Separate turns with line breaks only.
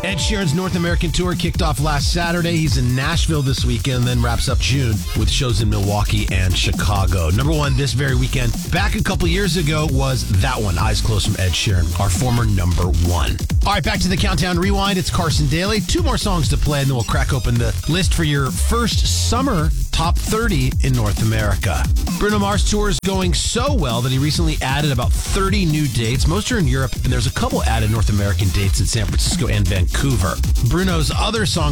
Ed Sheeran's North American tour kicked off last Saturday. He's in Nashville this weekend, then wraps up June with shows in Milwaukee and Chicago. Number one this very weekend, back a couple years ago, was that one, Eyes Closed from Ed Sheeran, our former number one. All right, back to the Countdown Rewind. It's Carson Daly. 2 more songs to play, and then we'll crack open the list for your first summer top 30 in North America. Bruno Mars' tour is going so well that he recently added about 30 new dates. Most are in Europe, and there's a couple added North American dates in San Francisco and Vancouver. Bruno's other song